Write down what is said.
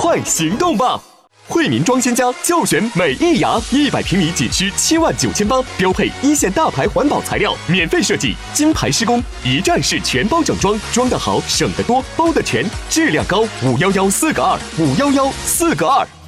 快行动吧！惠民装鲜家就选美益牙，100平米仅需79800，标配一线大牌环保材料，免费设计，金牌施工，一站式全包整装，装得好，省得多，包得全，质量高。511-4个2，511-4个2。